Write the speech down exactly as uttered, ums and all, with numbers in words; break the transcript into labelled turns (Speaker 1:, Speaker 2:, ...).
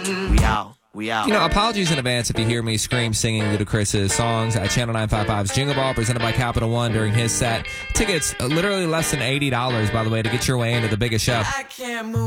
Speaker 1: We out. We out.
Speaker 2: You know, apologies in advance if you hear me scream singing Ludacris's songs at Channel nine fifty-five's Jingle Ball, presented by Capital One during his set. Tickets, uh, literally less than eighty dollars, by the way, to get your way into the biggest show.
Speaker 1: I can't move.